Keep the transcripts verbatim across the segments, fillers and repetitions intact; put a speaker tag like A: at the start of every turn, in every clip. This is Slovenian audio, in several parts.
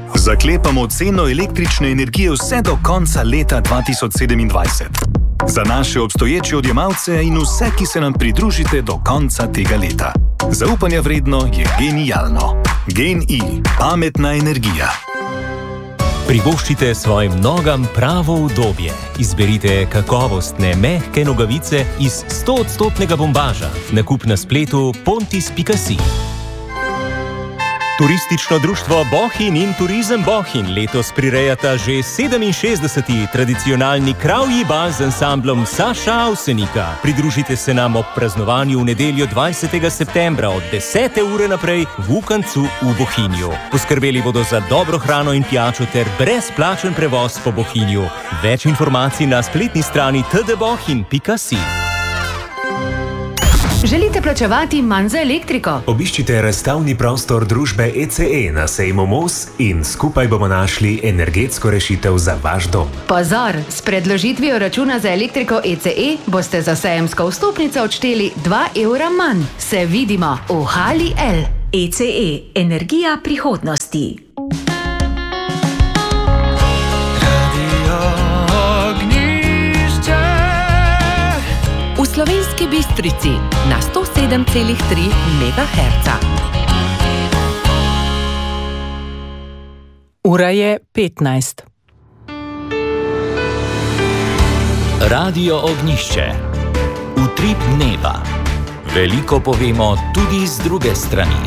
A: Zaklepamo ceno električne energije vse do konca leta dva tisoč sedemindvajset. Za naše obstoječe odjemalce in vse, ki se nam pridružite do konca tega leta. Zaupanja vredno je genialno. GEN-I. Pametna energija.
B: Privoščite svojim nogam pravo udobje. Izberite kakovostne, mehke nogavice iz stoodstotnega bombaža. Nakup na spletu pontis pika si. Turistično društvo Bohinj in Turizem Bohinj letos prirejata že sedeminšestdeseti tradicionalni kravji bal z ansamblom Saša Avsenika. Pridružite se nam ob praznovanju v nedeljo dvajsetega septembra od desete ure naprej v Vukancu v Bohinju. Poskrbeli bodo za dobro hrano in pijačo ter brezplačen prevoz po Bohinju. Več informacij na spletni strani t d bohinj pika si.
C: Želite plačevati manj za elektriko?
D: Obiščite razstavni prostor družbe E C E na sejmu Mos in skupaj bomo našli energetsko rešitev za vaš dom.
C: Pozor! S predložitvijo računa za elektriko E C E boste za sejemsko vstopnico odšteli dva evra manj. Se vidimo v Hali L.
E: E C E. Energija prihodnosti.
F: V Slovenski Bistrici na sto sedem celih tri megaherca. Ura je petnajst.
G: Radio Ognjišče. Utrip dneva. Veliko povemo tudi z druge strani.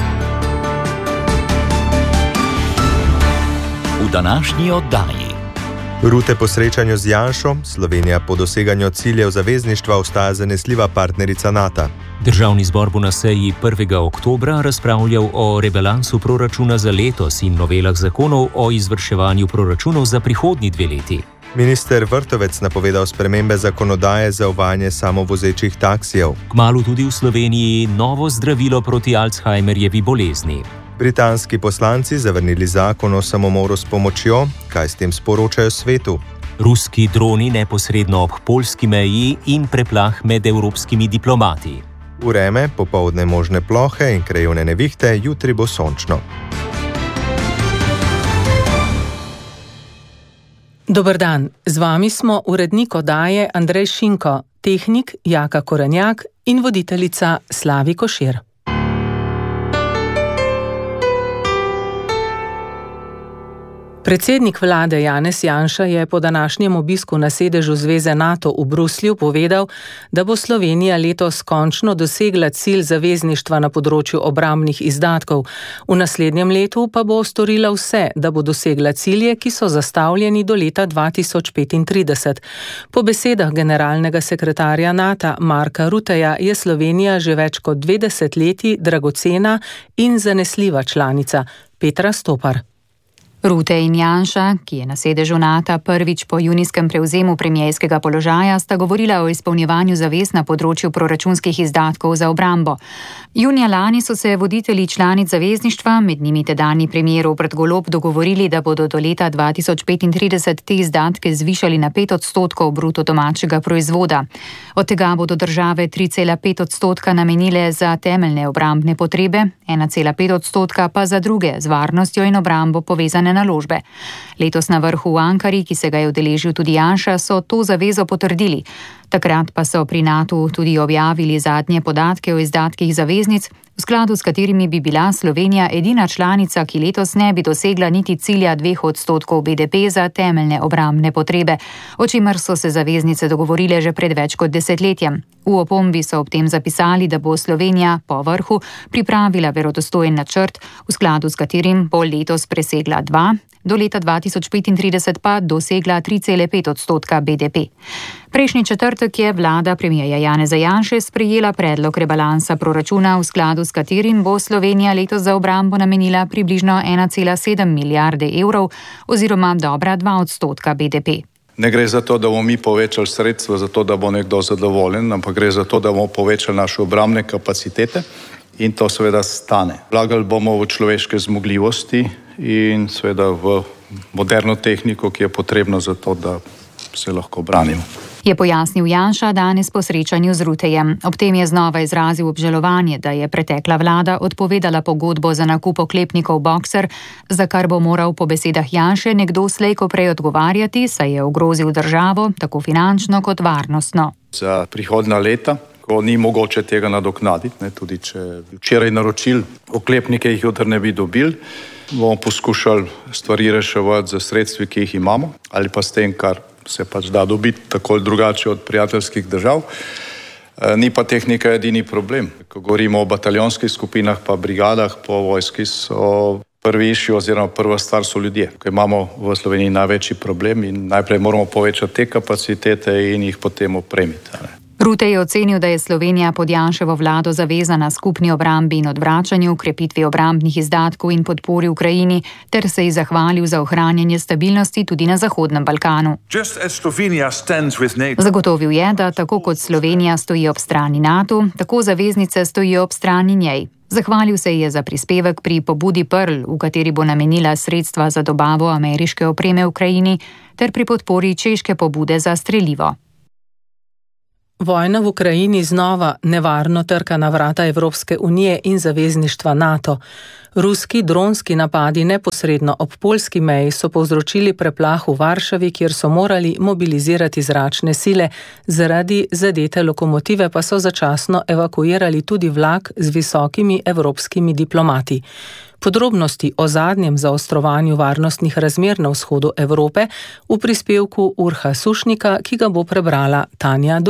G: V današnji oddaji.
H: Rute po srečanju z Janšo, Slovenija po doseganju ciljev zavezništva ostaja zanesljiva partnerica NATO.
B: Državni zbor bo na seji prvega oktobra razpravljal o rebalansu proračuna za letos in novelah zakonov o izvrševanju proračunov za prihodnji dve leti.
H: Minister Vrtovec napovedal spremembe zakonodaje za uvajanje samovozečih taksijev.
B: Kmalu tudi v Sloveniji novo zdravilo proti Alzheimerjevi bolezni.
H: Britanski poslanci zavrnili zakon o samomoru s pomočjo, kaj s tem sporočajo svetu.
B: Ruski droni neposredno ob poljski meji in preplah med evropskimi diplomati.
H: Vreme, popoldne možne plohe in krajevne nevihte, jutri bo sončno.
F: Dober dan, z vami smo urednik oddaje Andrej Šinko, tehnik Jaka Korenjak in voditeljica Slavi Košir. Predsednik vlade Janez Janša je po današnjem obisku na sedežu Zveze NATO v Bruslju povedal, da bo Slovenija letos končno dosegla cilj zavezništva na področju obrambnih izdatkov. V naslednjem letu pa bo storila vse, da bo dosegla cilje, ki so zastavljeni do leta dva tisoč petintrideset. Po besedah generalnega sekretarja NATO Marka Rutteja je Slovenija že več kot dve desetletji dragocena in zanesljiva članica. Petra Stopar.
I: Rutte in Janša, ki je na sedežu NATO prvič po junijskem prevzemu premierskega položaja, sta govorila o izpolnjevanju zavez na področju proračunskih izdatkov za obrambo. Junija lani so se voditelji članic zavezništva, med njimi tedanji premier Robert Golob, dogovorili, da bodo do leta dva tisoč petintrideset te izdatke zvišali na pet odstotkov bruto domačega proizvoda. Od tega bodo države tri cela pet odstotka namenile za temeljne obrambne potrebe, ena cela pet odstotka pa za druge, z varnostjo in obrambo povezane naložbe. Letos na vrhu v Ankari, ki se ga je udeležil tudi Janša, so to zavezo potrdili. Takrat pa so pri NATO tudi objavili zadnje podatke o izdatkih zaveznic, v skladu s katerimi bi bila Slovenija edina članica, ki letos ne bi dosegla niti cilja dveh odstotkov B D P za temeljne obrambne potrebe, o čemer so se zaveznice dogovorile že pred več kot desetletjem. V opombi so ob tem zapisali, da bo Slovenija po vrhu pripravila verodostojen načrt, v skladu s katerim bo letos presegla dva, do leta dva tisoč petintrideset pa dosegla tri cela pet odstotka B D P. Prejšnji četrtek je vlada premierja Janeza Janše sprejela predlog rebalansa proračuna, v skladu s katerim bo Slovenija letos za obrambo namenila približno ena cela sedem milijarde evrov oziroma dobra dva odstotka B D P.
J: Ne gre za to, da bomo mi povečali sredstva, za to, da bo nekdo zadovoljen, ampak gre za to, da bomo povečali naše obrambne kapacitete in to seveda stane. Vlagali bomo v človeške zmogljivosti in seveda v moderno tehniko, ki je potrebna za to, da se lahko branimo.
I: Je pojasnil Janša danes po srečanju z Rutejem. Ob tem je znova izrazil obžalovanje, da je pretekla vlada odpovedala pogodbo za nakup oklepnikov Boxer, za kar bo moral po besedah Janše nekdo slejko prej odgovarjati, saj je ogrozil državo, tako finančno kot varnostno.
J: Za prihodnja leta, ko ni mogoče tega nadoknaditi, ne, tudi če včeraj naročil oklepnike, jih jutri ne bi dobili, bomo poskušali stvari reševati za sredstvi, ki jih imamo, ali pa s tem, kar se pač da dobiti tako ali drugače od prijateljskih držav. E, ni pa tehnika edini problem. Ko govorimo o bataljonskih skupinah pa brigadah po vojski, so prvi išči oziroma prva stvar so ljudje. Ko imamo v Sloveniji največji problem in najprej moramo povečati te kapacitete in jih potem opremiti.
I: Rute je ocenil, da je Slovenija pod Janševo vlado zavezana skupni obrambi in odvračanju, krepitvi obrambnih izdatkov in podpori Ukrajini, ter se ji zahvalil za ohranjanje stabilnosti tudi na Zahodnem Balkanu. Zagotovil je, da tako kot Slovenija stoji ob strani NATO, tako zaveznice stojijo ob strani njej. Zahvalil se je za prispevek pri pobudi Pearl, v kateri bo namenila sredstva za dobavo ameriške opreme Ukrajini, ter pri podpori češke pobude za strelivo.
F: Vojna v Ukrajini znova nevarno trka na vrata Evropske unije in zavezništva NATO. Ruski dronski napadi neposredno ob poljski meji so povzročili preplah v Varšavi, kjer so morali mobilizirati zračne sile, zaradi zadete lokomotive pa so začasno evakuirali tudi vlak z visokimi evropskimi diplomati. Podrobnosti o zadnjem zaostrovanju varnostnih razmer na vzhodu Evrope v prispevku Urha Sušnika, ki ga bo prebrala Tanja Dovšek.